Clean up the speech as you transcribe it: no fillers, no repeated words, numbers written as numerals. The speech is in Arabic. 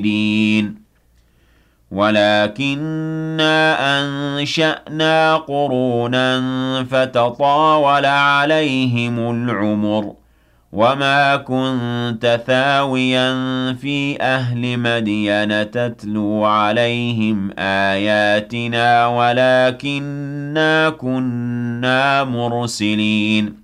ولكننا أنشأنا قرونا فتطاول عليهم العمر وما كنت ثاويا في أهل مدين تتلو عليهم آياتنا ولكننا كنا مرسلين